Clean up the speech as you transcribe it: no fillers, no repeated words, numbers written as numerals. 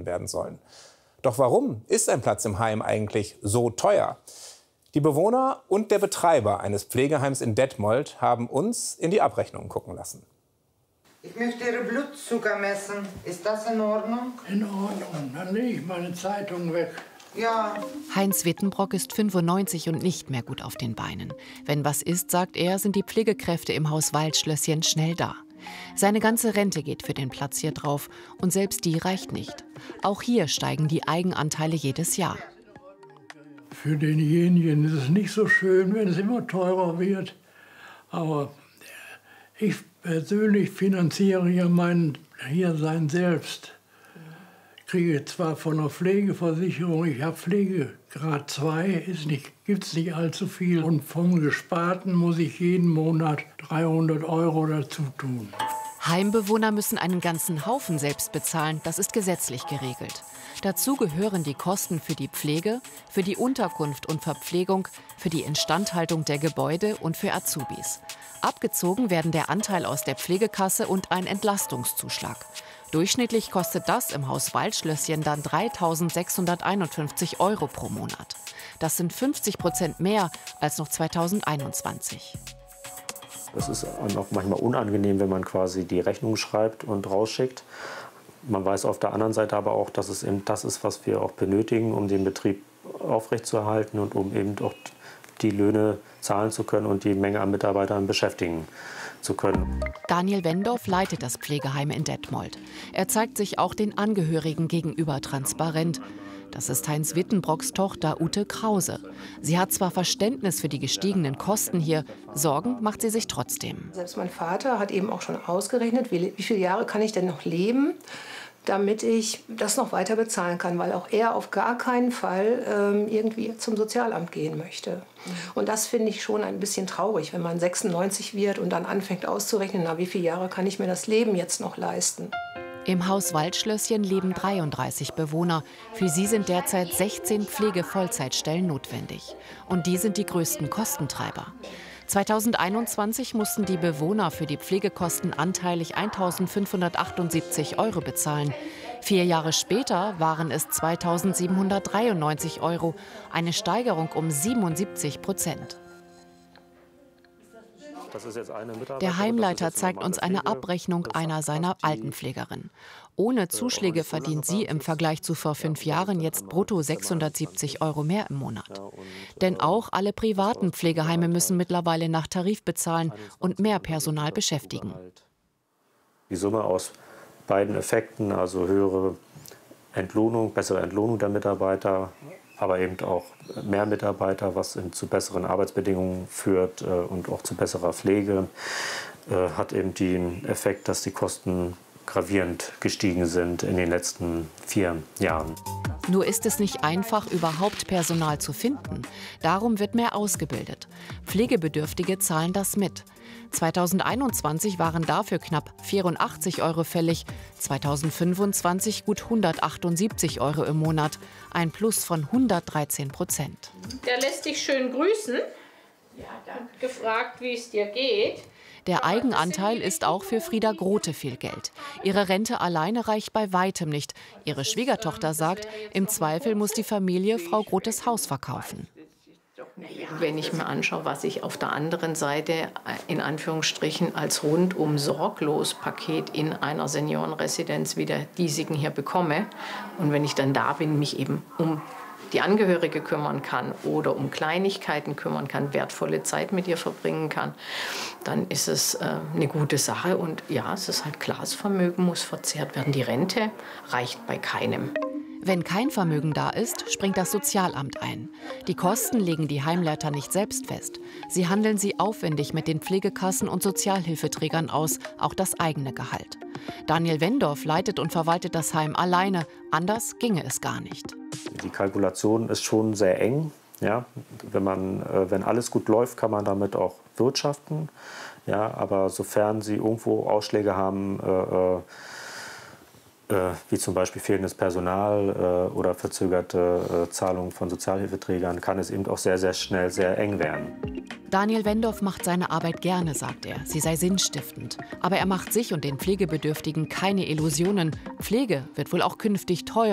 werden sollen. Doch warum ist ein Platz im Heim eigentlich so teuer? Die Bewohner und der Betreiber eines Pflegeheims in Detmold haben uns in die Abrechnungen gucken lassen. Ich möchte Ihre Blutzucker messen. Ist das in Ordnung? In Ordnung. Dann lege ich meine Zeitung weg. Ja. Heinz Wittenbrock ist 95 und nicht mehr gut auf den Beinen. Wenn was ist, sagt er, sind die Pflegekräfte im Haus Waldschlösschen schnell da. Seine ganze Rente geht für den Platz hier drauf und selbst die reicht nicht. Auch hier steigen die Eigenanteile jedes Jahr. Für denjenigen ist es nicht so schön, wenn es immer teurer wird. Aber ich persönlich finanziere ja mein Hiersein selbst. Ich kriege zwar von der Pflegeversicherung, ich habe Pflegegrad 2, gibt es nicht allzu viel. Und vom Gesparten muss ich jeden Monat 300 € dazu tun. Heimbewohner müssen einen ganzen Haufen selbst bezahlen, das ist gesetzlich geregelt. Dazu gehören die Kosten für die Pflege, für die Unterkunft und Verpflegung, für die Instandhaltung der Gebäude und für Azubis. Abgezogen werden der Anteil aus der Pflegekasse und ein Entlastungszuschlag. Durchschnittlich kostet das im Haus Waldschlösschen dann 3.651 € pro Monat. Das sind 50% mehr als noch 2021. Es ist auch manchmal unangenehm, wenn man quasi die Rechnung schreibt und rausschickt. Man weiß auf der anderen Seite aber auch, dass es eben das ist, was wir auch benötigen, um den Betrieb aufrechtzuerhalten und um eben auch die Löhne zahlen zu können und die Menge an Mitarbeitern beschäftigen zu können. Daniel Wendorf leitet das Pflegeheim in Detmold. Er zeigt sich auch den Angehörigen gegenüber transparent. Das ist Heinz Wittenbrocks Tochter Ute Krause. Sie hat zwar Verständnis für die gestiegenen Kosten hier, Sorgen macht sie sich trotzdem. Selbst mein Vater hat eben auch schon ausgerechnet, wie viele Jahre kann ich denn noch leben, damit ich das noch weiter bezahlen kann, weil auch er auf gar keinen Fall irgendwie zum Sozialamt gehen möchte. Und das finde ich schon ein bisschen traurig, wenn man 96 wird und dann anfängt auszurechnen, na, wie viele Jahre kann ich mir das Leben jetzt noch leisten. Im Haus Waldschlösschen leben 33 Bewohner. Für sie sind derzeit 16 Pflege-Vollzeitstellen notwendig. Und die sind die größten Kostentreiber. 2021 mussten die Bewohner für die Pflegekosten anteilig 1.578 € bezahlen. 4 Jahre später waren es 2.793 €, eine Steigerung um 77%. Der Heimleiter zeigt uns eine Abrechnung einer seiner Altenpflegerinnen. Ohne Zuschläge verdient sie im Vergleich zu vor 5 Jahren jetzt brutto 670 € mehr im Monat. Denn auch alle privaten Pflegeheime müssen mittlerweile nach Tarif bezahlen und mehr Personal beschäftigen. Die Summe aus beiden Effekten, also höhere Entlohnung, bessere Entlohnung der Mitarbeiter, aber eben auch mehr Mitarbeiter, was zu besseren Arbeitsbedingungen führt und auch zu besserer Pflege, hat eben den Effekt, dass die Kosten gravierend gestiegen sind in den letzten 4 Jahren. Nur ist es nicht einfach, überhaupt Personal zu finden. Darum wird mehr ausgebildet. Pflegebedürftige zahlen das mit. 2021 waren dafür knapp 84 € fällig, 2025 gut 178 € im Monat, ein Plus von 113%. Der lässt dich schön grüßen. Ja, danke. Gefragt, wie es dir geht. Der Eigenanteil ist auch für Frieda Grote viel Geld. Ihre Rente alleine reicht bei weitem nicht. Ihre Schwiegertochter sagt, im Zweifel muss die Familie Frau Grotes Haus verkaufen. Wenn ich mir anschaue, was ich auf der anderen Seite in Anführungsstrichen als rundum sorglos Paket in einer Seniorenresidenz wie der diesigen hier bekomme und wenn ich dann da bin, mich eben um die Angehörige kümmern kann oder um Kleinigkeiten kümmern kann, wertvolle Zeit mit ihr verbringen kann, dann ist es eine gute Sache. Und ja, es ist halt klar, das Vermögen muss verzehrt werden. Die Rente reicht bei keinem. Wenn kein Vermögen da ist, springt das Sozialamt ein. Die Kosten legen die Heimleiter nicht selbst fest. Sie handeln sie aufwendig mit den Pflegekassen und Sozialhilfeträgern aus, auch das eigene Gehalt. Daniel Wendorf leitet und verwaltet das Heim alleine. Anders ginge es gar nicht. Die Kalkulation ist schon sehr eng. Ja? Wenn alles gut läuft, kann man damit auch wirtschaften. Ja? Aber sofern Sie irgendwo Ausschläge haben, wie zum Beispiel fehlendes Personal oder verzögerte Zahlungen von Sozialhilfeträgern, kann es eben auch sehr, sehr schnell sehr eng werden. Daniel Wendorf macht seine Arbeit gerne, sagt er. Sie sei sinnstiftend. Aber er macht sich und den Pflegebedürftigen keine Illusionen. Pflege wird wohl auch künftig teurer.